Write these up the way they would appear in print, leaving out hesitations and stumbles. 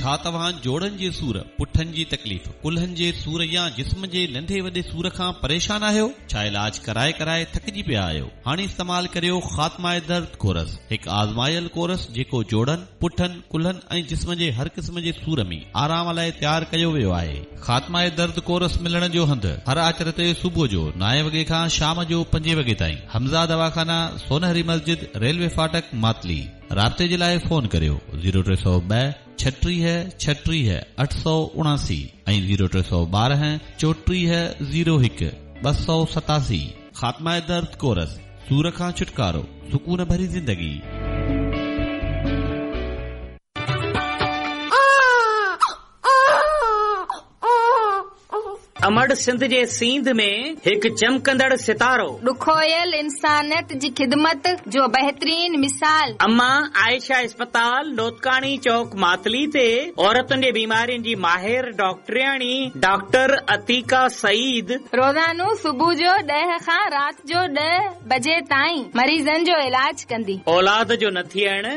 छा तव्हां जोड़नि जे सूर, पुठनि जी तकलीफ़, कुल्हनि जे सूर या जिस्म जे नंढे वॾे सूर खां परेशान आहियो? छा इलाज कराए कराए थकिजी पिया आहियो? हाणे इस्तेमाल करियो खात्मा दर्द कोरस, हिकु आज़मायल कोरस जेको जोड़नि, पुठनि, कुल्हनि ऐं जिस्म जे हर क़िस्म जे सूर में आराम लाइ तयारु कयो वियो आहे। खात्मा दर्द कोरस मिलण जो हंधि हर आचर ते सुबुह जो 9 वॻे खां शाम जो 5 वॻे ताईं। हमज़ा दवाखाना, सोनहरी मस्जिद, रेलवे फाटक, मातली। राब्ते जे लाइ फोन करियो 0302 36 36 879 ऐं 0312 34 01 287। खात्मा दर्द कोरस, सूर खां छुटकारो, सुकून भरी जिंदगी। अमड़ सिंध जे सींध में हिकु चमकंदड़ सितारो, ॾुखोयल इंसानियत जी ख़िदमत जो बहितरीन मिसाल। अम्मा आयशा अस्पताल, नोतकाणी चौक, मातली ते औरतुनि जे बीमारियुनि जी माहिर डॉक्टरियाणी डॉक्टर अतीका सईद रोज़ानो सुबुह जो 10 खां राति जो 10 बजे ताईं मरीज़नि जो इलाज कंदी। औलाद जो न थियण,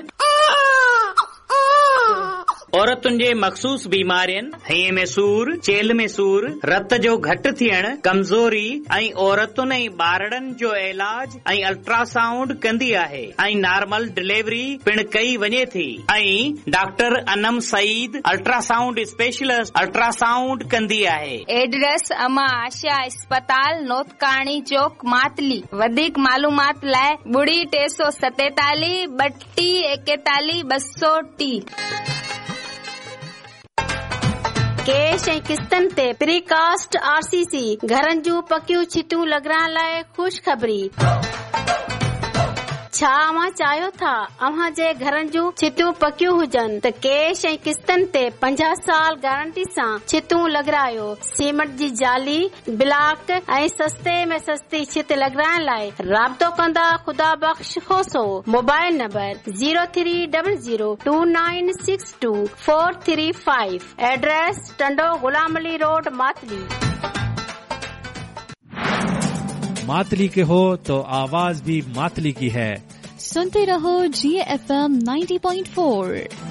औरतुनि जे मखसूस बीमारियुनि, हईअ में सूर, चेल में सूर, रत जो घटि थियण, कमज़ोरी ऐं औरतुनि ऐं ॿारड़नि जो इलाज ऐं अल्ट्रासाउंड कंदी आहे ऐं नॉर्मल डिलीवरी पिण कई वञे थी। ऐं doctor Anam Saeed ultrasound specialist ultrasound कंदी आहे। एड्रेस अमा आशा अस्पताल, नोतकाणी चौक, मातली। वधीक मालूमात लाइ 347 32 41 230। कैश ऐं किस्तनि ते प्रीकास्ट RCC घरनि जूं पकियूं छिटियूं लॻाइण लाइ ख़ुशख़बरी। छा अव्हां चाहियो था अव्हां जे घरनि जूं छितियूं पकियूं हुजनि त कैश ऐं किस्तनि ते 50 साल गारंटी सां छितियूं लॻारायो। सीमेंट जी जाली, ब्लॉक ऐं सस्ते में सस्ती छित लॻाइण लाइ राब्तो कंदा ख़ुदा बख़्श खोसो। Mobile number 03002962 address Tando Ghulam Ali road, Matali. Matali के हो तो आवाज भी मातली की है। सुनते रहो GFM 90.4।